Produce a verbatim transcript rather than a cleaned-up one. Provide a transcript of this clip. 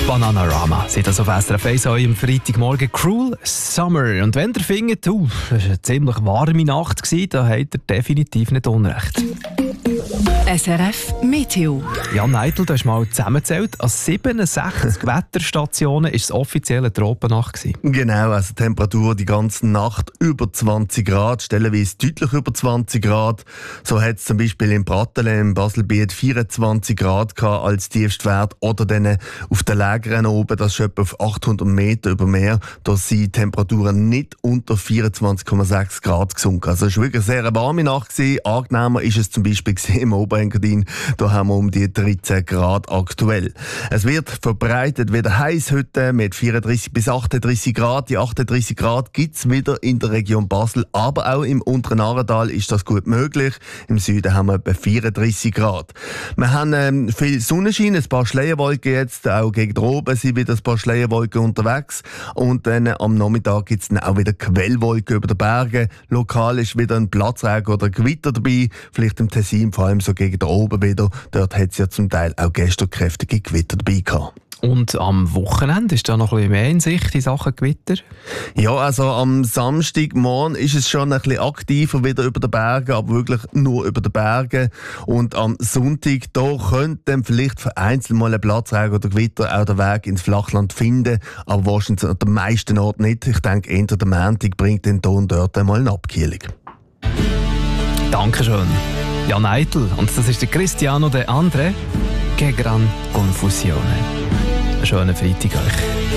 Bananarama, seht das auf S R F eins am Freitagmorgen. Cruel Summer. Und wenn ihr findet, uh, das war eine ziemlich warme Nacht, dann habt ihr definitiv nicht unrecht. S R F Meteo. Jan Neidl, du hast mal zusammengezählt, an siebenundsechzig Wetterstationen war es offizielle Tropennacht. Genau, also Temperatur die ganze Nacht über zwanzig Grad, stellenweise deutlich über zwanzig Grad. So hat es zum Beispiel in Pratteln im Baselbiet vierundzwanzig Grad gehabt als Tiefstwert, oder dann auf den Lägern oben, das ist etwa auf achthundert Meter über Meer, da sind Temperaturen nicht unter vierundzwanzig Komma sechs Grad gesunken. Also es war wirklich eine sehr warme Nacht gewesen. Angenehmer ist es zum Beispiel im Oberengadin, da haben wir um die dreizehn Grad aktuell. Es wird verbreitet wieder heiß heute mit vierunddreißig bis achtunddreißig Grad. Die achtunddreißig Grad gibt es wieder in der Region Basel, aber auch im unteren Aargau ist das gut möglich. Im Süden haben wir etwa vierunddreißig Grad. Wir haben ähm, viel Sonnenschein, ein paar Schleierwolken jetzt, auch gegen oben sind wieder ein paar Schleierwolken unterwegs. Und dann am Nachmittag gibt es dann auch wieder Quellwolken über den Bergen. Lokal ist wieder ein Platzregen oder ein Gewitter dabei, vielleicht im Tessin, vor allem so gegen oben wieder. Dort hat es ja zum Teil auch gestern kräftige Gewitter dabei gehabt. Und am Wochenende ist da noch ein bisschen mehr in Sicht in Sachen Gewitter? Ja, also am Samstagmorgen ist es schon ein bisschen aktiver wieder über den Bergen, aber wirklich nur über den Bergen. Und am Sonntag, da könnte dann vielleicht vereinzelt mal ein Platzregen oder Gewitter auch den Weg ins Flachland finden, aber wahrscheinlich an den meisten Orten nicht. Ich denke, eher der Montag bringt den Ton dort einmal eine Abkühlung. Dankeschön. Jan Neidl. Und das ist der Cristiano De Andre. Che gran confusione. Einen schönen Freitag euch.